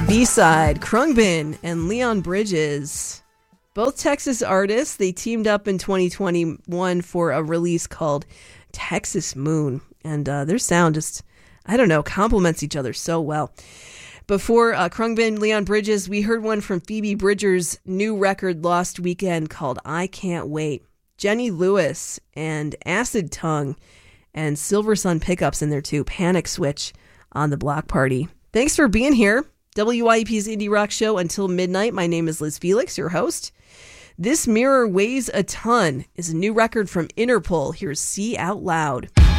B-side, Khruangbin and Leon Bridges. Both Texas artists, they teamed up in 2021 for a release called Texas Moon. And their sound just, I don't know, complements each other so well. Before Khruangbin, Leon Bridges, we heard one from Phoebe Bridgers' new record Lost Weekend called I Can't Wait. Jenny Lewis and Acid Tongue and Silver Sun Pickups in there too. Panic Switch on the Block Party. Thanks for being here. WYEP's Indie Rock Show until midnight. My name is Liz Felix, your host. This Mirror Weighs a Ton is a new record from Interpol. Here's See Out Loud.